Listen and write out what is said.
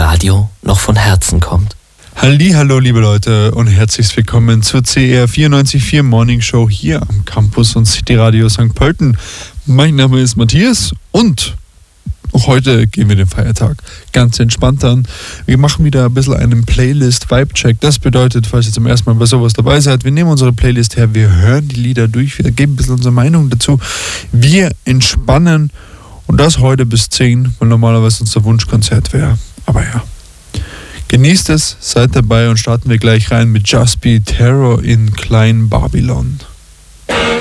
Radio noch von Herzen kommt. Hallo, liebe Leute, und herzlich willkommen zur CR 94.4 Morning Show hier am Campus und City Radio St. Pölten. Mein Name ist Matthias und heute gehen wir den Feiertag ganz entspannt an. Wir machen wieder ein bisschen einen Playlist-Vibe-Check. Das bedeutet, falls ihr zum ersten Mal bei sowas dabei seid, wir nehmen unsere Playlist her, wir hören die Lieder durch, wir geben ein bisschen unsere Meinung dazu. Wir entspannen und das heute bis 10, weil normalerweise unser Wunschkonzert wäre. Aber ja. Genießt es, seid dabei und starten wir gleich rein mit Just Be Terror in Klein Babylon.